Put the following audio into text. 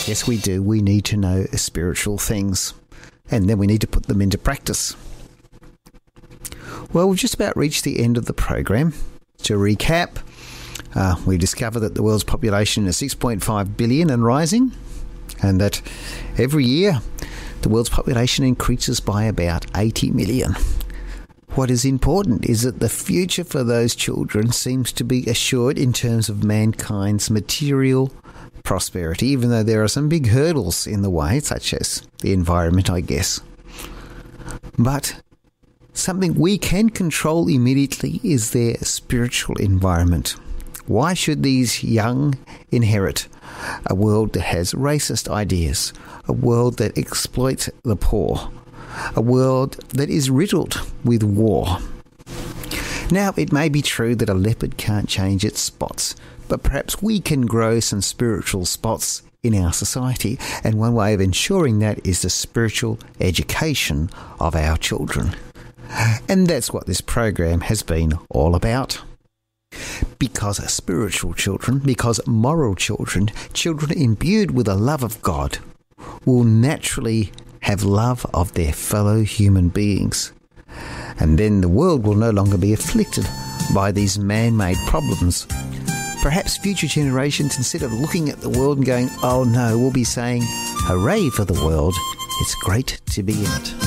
Yes, we do. We need to know spiritual things, and then we need to put them into practice. Well, we've just about reached the end of the program. To recap, we discovered that the world's population is 6.5 billion and rising, and that every year the world's population increases by about 80 million. What is important is that the future for those children seems to be assured in terms of mankind's material prosperity, even though there are some big hurdles in the way, such as the environment, I guess. But something we can control immediately is their spiritual environment. Why should these young inherit a world that has racist ideas, a world that exploits the poor, a world that is riddled with war? Now, it may be true that a leopard can't change its spots, but perhaps we can grow some spiritual spots in our society, and one way of ensuring that is the spiritual education of our children. And that's what this program has been all about. Because spiritual children, because moral children, children imbued with a love of God, will naturally have love of their fellow human beings. And then the world will no longer be afflicted by these man-made problems. Perhaps future generations, instead of looking at the world and going, "Oh no," will be saying, "Hooray for the world, it's great to be in it."